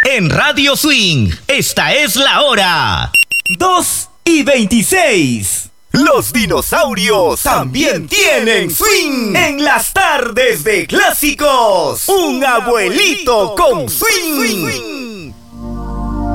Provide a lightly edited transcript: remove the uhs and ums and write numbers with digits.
En Radio Swing, esta es la hora. 2:26. Los dinosaurios también tienen swing. En las tardes de clásicos. Un abuelito con swing.